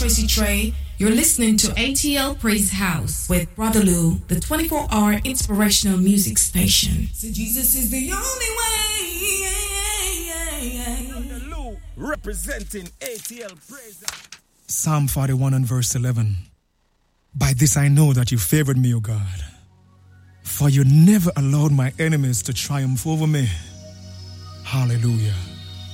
Tracy Trey. You're listening to ATL Praise House with Brother Lou, the 24-hour inspirational music station. So Jesus is the only way. Brother Lou representing ATL Praise. Psalm 41 and verse 11. By this I know that you favored me, O God, for you never allowed my enemies to triumph over me. Hallelujah.